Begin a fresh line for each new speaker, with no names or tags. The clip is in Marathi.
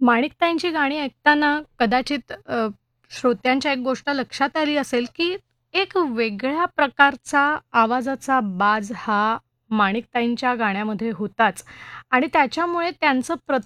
माणिकताईंची गाणी ऐकताना कदाचित श्रोत्यांच्या एक गोष्ट लक्षात आली असेल, की एक वेगळ्या प्रकारचा आवाजाचा बाज हा माणिकताईंच्या गाण्यामध्ये होताच आणि त्याच्यामुळे त्यांचं